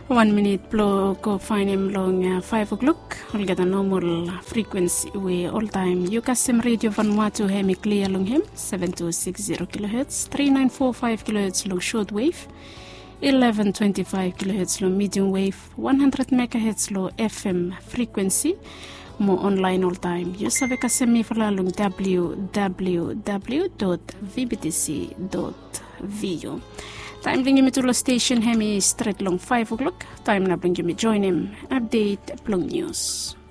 1 minute blow go find him long 5 o'clock. We'll get a normal frequency way all time. You custom radio Vanuatu hemi clear long him 7260 kHz, 3945 kHz long short wave, 1125 kHz low medium wave, 100 MHz low FM frequency. More online all time. You save kasemi falalung www.vbtc.vu. Time bring me to the station hemi straight long 5 o'clock. Time na bring me join him. Update plong news.